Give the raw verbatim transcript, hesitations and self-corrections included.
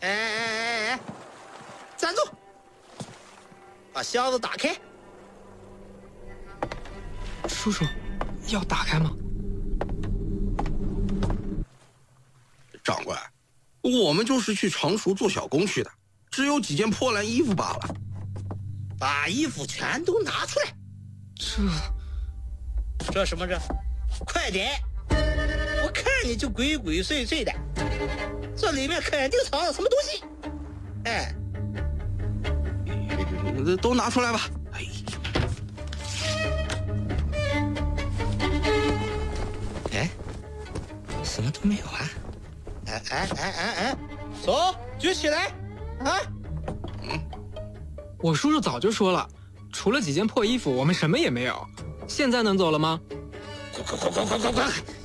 哎哎哎哎，站住！把箱子打开。 叔叔，要打开吗？ 长官，我们就是去常熟做小工去的，只有几件破烂衣服罢了。 把衣服全都拿出来。 这这什么这？快点！我看你就鬼鬼祟祟的，这里面肯定藏了什么东西。哎， 都拿出来吧。哎， 哎，什么都没有啊！哎哎哎哎哎，手举起来！啊！ 我叔叔早就说了，除了几件破衣服，我们什么也没有。现在能走了吗？ 快快快快快快快！